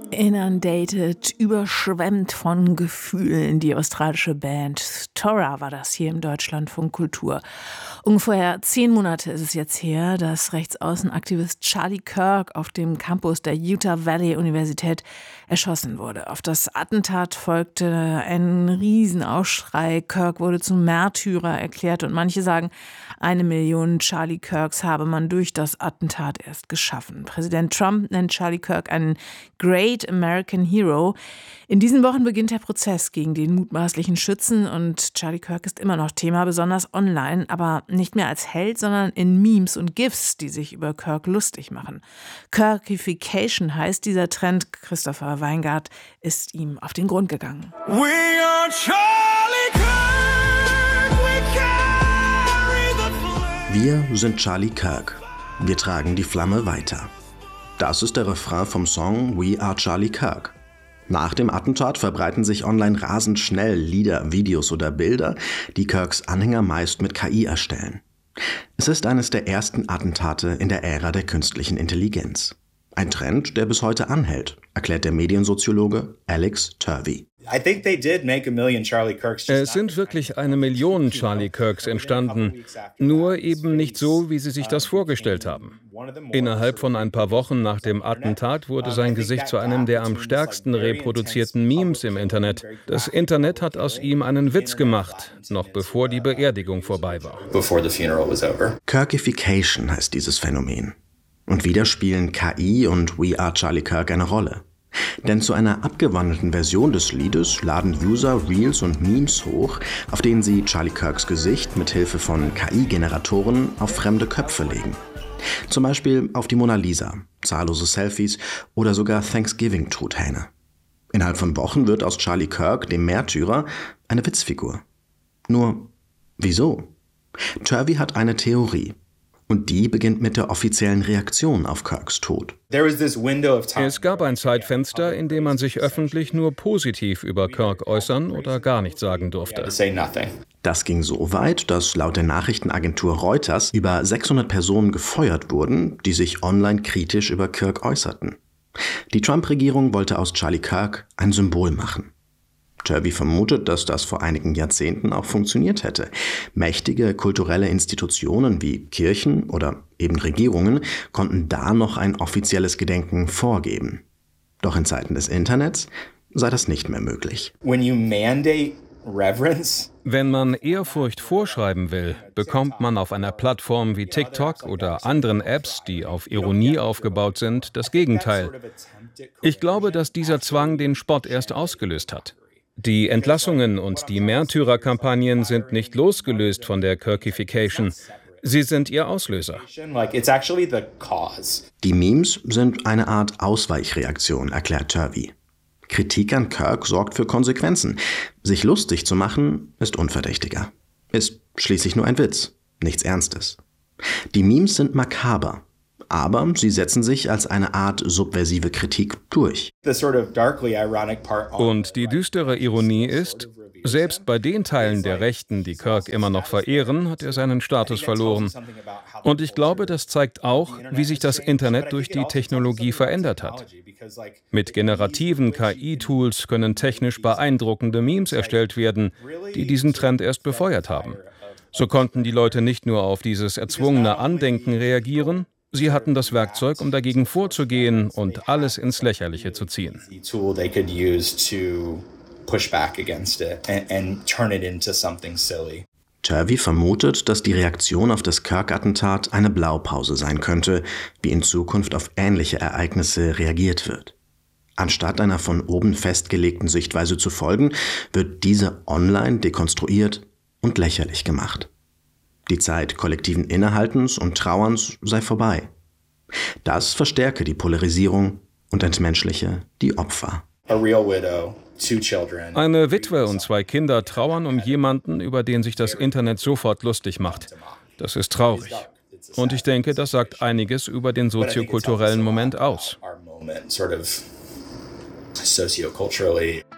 Inundated, überschwemmt von Gefühlen. Die australische Band Stora war das hier im Deutschlandfunk Kultur. Ungefähr 10 Monate ist es jetzt her, dass Rechtsaußenaktivist Charlie Kirk auf dem Campus der Utah Valley Universität erschossen wurde. Auf das Attentat folgte ein Riesenaufschrei. Kirk wurde zum Märtyrer erklärt und manche sagen, 1 Million Charlie Kirks habe man durch das Attentat erst geschaffen. Präsident Trump nennt Charlie Kirk einen Great American Hero. In diesen Wochen beginnt der Prozess gegen den mutmaßlichen Schützen und Charlie Kirk ist immer noch Thema, besonders online, aber nicht mehr als Held, sondern in Memes und GIFs, die sich über Kirk lustig machen. Kirkification heißt dieser Trend. Christopher Weingart ist ihm auf den Grund gegangen. We are Charlie Kirk, we carry the flame. Wir sind Charlie Kirk. Wir tragen die Flamme weiter. Das ist der Refrain vom Song We Are Charlie Kirk. Nach dem Attentat verbreiten sich online rasend schnell Lieder, Videos oder Bilder, die Kirks Anhänger meist mit KI erstellen. Es ist eines der ersten Attentate in der Ära der künstlichen Intelligenz. Ein Trend, der bis heute anhält, erklärt der Mediensoziologe Alex Turvey. Es sind wirklich 1 Million Charlie Kirks entstanden, nur eben nicht so, wie sie sich das vorgestellt haben. Innerhalb von ein paar Wochen nach dem Attentat wurde sein Gesicht zu einem der am stärksten reproduzierten Memes im Internet. Das Internet hat aus ihm einen Witz gemacht, noch bevor die Beerdigung vorbei war. Kirkification heißt dieses Phänomen. Und wieder spielen KI und We Are Charlie Kirk eine Rolle. Denn zu einer abgewandelten Version des Liedes laden User Reels und Memes hoch, auf denen sie Charlie Kirks Gesicht mit Hilfe von KI-Generatoren auf fremde Köpfe legen. Zum Beispiel auf die Mona Lisa, zahllose Selfies oder sogar Thanksgiving-Truthähne. Innerhalb von Wochen wird aus Charlie Kirk, dem Märtyrer, eine Witzfigur. Nur, wieso? Turvey hat eine Theorie. Und die beginnt mit der offiziellen Reaktion auf Kirks Tod. Es gab ein Zeitfenster, in dem man sich öffentlich nur positiv über Kirk äußern oder gar nichts sagen durfte. Das ging so weit, dass laut der Nachrichtenagentur Reuters über 600 Personen gefeuert wurden, die sich online kritisch über Kirk äußerten. Die Trump-Regierung wollte aus Charlie Kirk ein Symbol machen. Turvey vermutet, dass das vor einigen Jahrzehnten auch funktioniert hätte. Mächtige kulturelle Institutionen wie Kirchen oder eben Regierungen konnten da noch ein offizielles Gedenken vorgeben. Doch in Zeiten des Internets sei das nicht mehr möglich. Wenn man Ehrfurcht vorschreiben will, bekommt man auf einer Plattform wie TikTok oder anderen Apps, die auf Ironie aufgebaut sind, das Gegenteil. Ich glaube, dass dieser Zwang den Spott erst ausgelöst hat. Die Entlassungen und die Märtyrerkampagnen sind nicht losgelöst von der Kirkification. Sie sind ihr Auslöser. Die Memes sind eine Art Ausweichreaktion, erklärt Turvey. Kritik an Kirk sorgt für Konsequenzen. Sich lustig zu machen, ist unverdächtiger. Ist schließlich nur ein Witz, nichts Ernstes. Die Memes sind makaber. Aber sie setzen sich als eine Art subversive Kritik durch. Und die düstere Ironie ist, selbst bei den Teilen der Rechten, die Kirk immer noch verehren, hat er seinen Status verloren. Und ich glaube, das zeigt auch, wie sich das Internet durch die Technologie verändert hat. Mit generativen KI-Tools können technisch beeindruckende Memes erstellt werden, die diesen Trend erst befeuert haben. So konnten die Leute nicht nur auf dieses erzwungene Andenken reagieren, sie hatten das Werkzeug, um dagegen vorzugehen und alles ins Lächerliche zu ziehen. Turvey vermutet, dass die Reaktion auf das Kirk-Attentat eine Blaupause sein könnte, wie in Zukunft auf ähnliche Ereignisse reagiert wird. Anstatt einer von oben festgelegten Sichtweise zu folgen, wird diese online dekonstruiert und lächerlich gemacht. Die Zeit kollektiven Innehaltens und Trauerns sei vorbei. Das verstärke die Polarisierung und entmenschliche die Opfer. Eine Witwe und 2 Kinder trauern um jemanden, über den sich das Internet sofort lustig macht. Das ist traurig. Und ich denke, das sagt einiges über den soziokulturellen Moment aus.